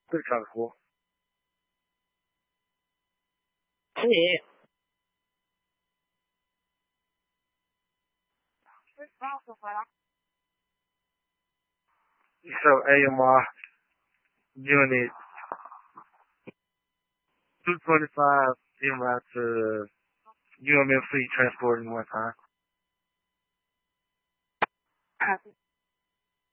Pretty kind of cool. Yeah. So AMR unit 225 en route to UMF fleet transport in one time. Copy.